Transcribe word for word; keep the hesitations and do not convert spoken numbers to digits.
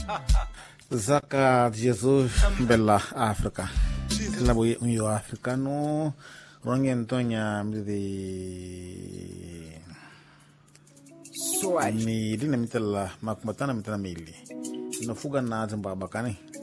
Zaka Jesus bella Africa. La voy un africano. Rongi Antonia midi ni dina mitala makmatana mitana mili. Nafuga na zamba bakani.